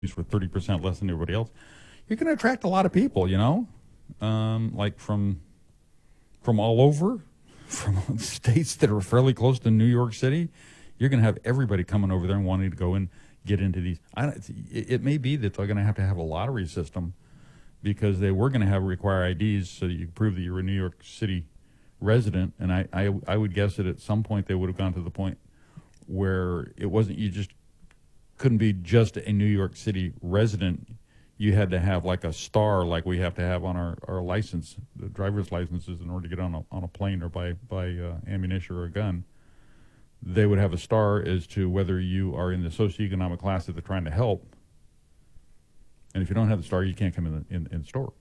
for 30% less than everybody else, you're going to attract a lot of people, like from all over, from states that are fairly close to New York City. You're going to have everybody coming over there and wanting to go and get into these. It may be that they're going to have a lottery system, because they were going to require IDs so that you could prove that you're a New York City resident. And I would guess that at some point they would have gone to the point where it wasn't, you just couldn't be just a New York City resident. You had to have like a star, like we have to have on our license, the driver's licenses, in order to get on a plane or buy ammunition or a gun. They would have a star as to whether you are in the socioeconomic class that they're trying to help. And if you don't have the star, you can't come in the store.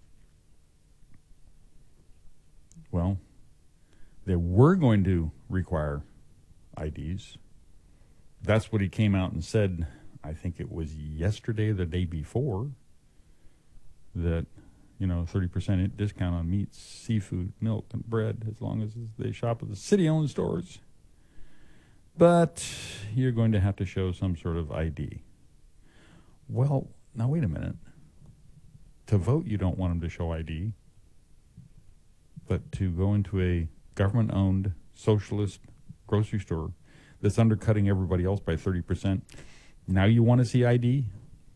Well, they were going to require IDs. That's what he came out and said. I think it was yesterday, the day before, that 30% discount on meats, seafood, milk, and bread, as long as they shop at the city-owned stores. But you're going to have to show some sort of ID. Well, now wait a minute. To vote, you don't want them to show ID. But to go into a government-owned socialist grocery store that's undercutting everybody else by 30%, now you want to see ID?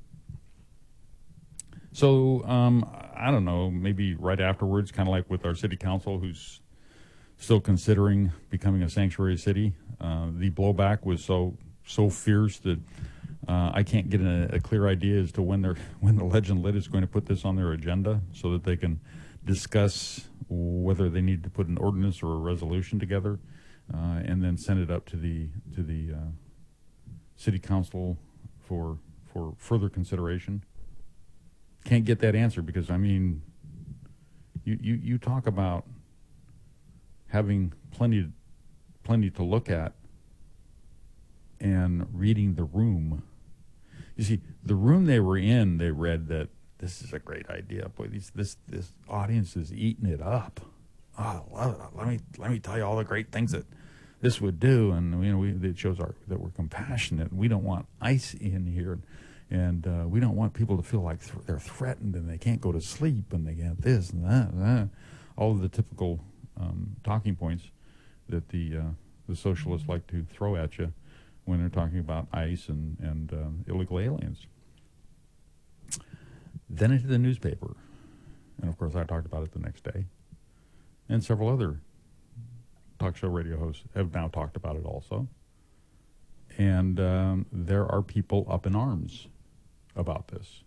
So, I don't know, maybe right afterwards, kind of like with our city council, who's still considering becoming a sanctuary city, the blowback was so fierce that I can't get a clear idea as to when the Legend Lit is going to put this on their agenda so that they can discuss whether they need to put an ordinance or a resolution together, and then send it up to the city council for further consideration. Can't get that answer because, I mean, you talk about having plenty to look at and reading the room. You see, the room they were in, they read that this is a great idea. Boy, this audience is eating it up. Oh, I love it. Let me tell you all the great things that this would do, and it shows that we're compassionate. We don't want ICE in here, and we don't want people to feel like they're threatened and they can't go to sleep and they get this and that. All of the typical talking points that the socialists like to throw at you when they're talking about ICE and illegal aliens. Then into the newspaper, and of course I talked about it the next day, and several other talk show radio hosts have now talked about it also. And there are people up in arms about this.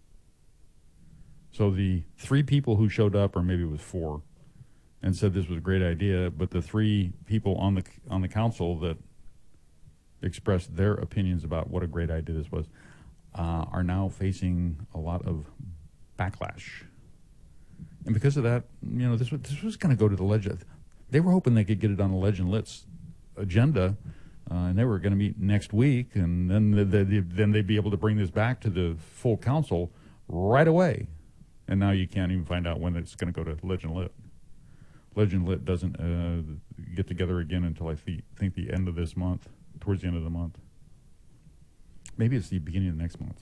So the 3 people who showed up, or maybe it was 4, and said this was a great idea, but the 3 people on the council that expressed their opinions about what a great idea this was are now facing a lot of backlash. And because of that, this was going to go to the Legend. They were hoping they could get it on the Legend Lit's agenda, and they were going to meet next week, and then they'd be able to bring this back to the full council right away. And now you can't even find out when it's going to go to Legend Lit. Legend Lit doesn't get together again until I think the end of this month, towards the end of the month. Maybe it's the beginning of next month.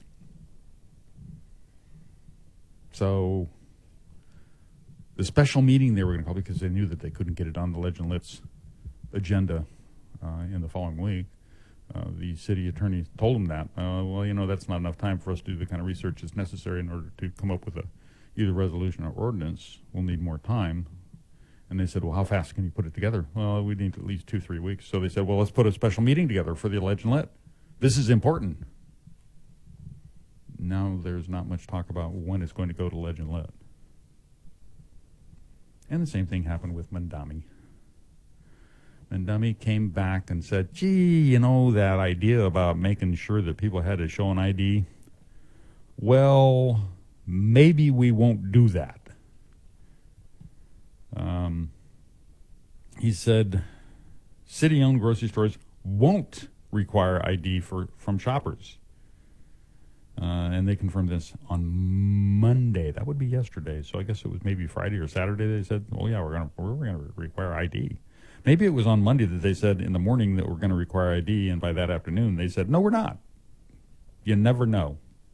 So the special meeting they were going to call, because they knew that they couldn't get it on the Legend Lit's agenda in the following week, the city attorney told them that, that's not enough time for us to do the kind of research that's necessary in order to come up with either resolution or ordinance. We'll need more time. And they said, well, how fast can you put it together? Well, we need at least 2-3 weeks. So they said, well, let's put a special meeting together for the Legend Lit. This is important. Now there's not much talk about when it's going to go to Legend Lit. And the same thing happened with Mamdani. Mamdani came back and said, gee, that idea about making sure that people had to show an ID, well, maybe we won't do that. He said city-owned grocery stores won't require ID from shoppers. And they confirmed this on Monday. That would be yesterday. So I guess it was maybe Friday or Saturday they said, oh yeah, we're gonna require ID. Maybe it was on Monday that they said in the morning that we're going to require ID, and by that afternoon they said, no, we're not. You never know.